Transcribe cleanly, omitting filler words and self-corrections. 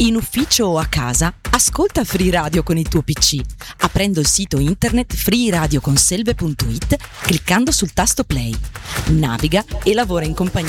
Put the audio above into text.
In ufficio o a casa, ascolta Free Radio con il tuo PC, aprendo il sito internet freeradioconselve.it, cliccando sul tasto play. Naviga e lavora in compagnia